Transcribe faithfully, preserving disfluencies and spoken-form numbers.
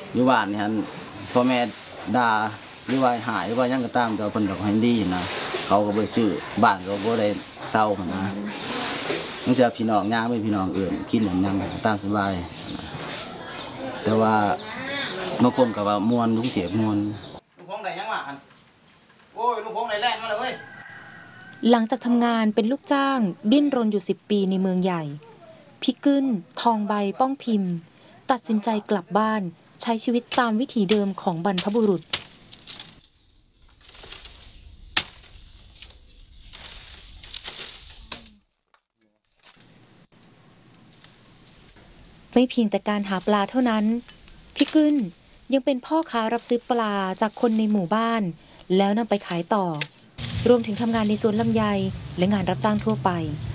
อยู่บ้านนี่ฮะพ่อแม่ด่าหรือว่าหายหรือว่ายังก็ตามแต่เพิ่นก็ให้ดีนะเขาก็บ่ซื้อบ้านก็บ่ได้เซานะตั้งแต่พี่น้องย่างไม่พี่น้องเอื่นกินหยังตามสบายแต่ว่าบางคนก็ว่ามวนลุงเจ็บมวนลุงพงได้ยังวะโอ้ยลุงพงได้แล่นมาเลยเว้ยหลังจากทำงานเป็นลูกจ้างดิ้นรนอยู่สิบปีในเมืองใหญ่พี่กึ้นทองใบป้องพิมพ์ตัดสินใจกลับบ้านใช้ชีวิตตามวิถีเดิมของบรรพบุรุษไม่เพียงแต่การหาปลาเท่านั้นพี่กึ้นยังเป็นพ่อค้ารับซื้อปลาจากคนในหมู่บ้านแล้วนำไปขายต่อรวมถึงทำงานในสวนลำไยและงานรับจ้างทั่วไป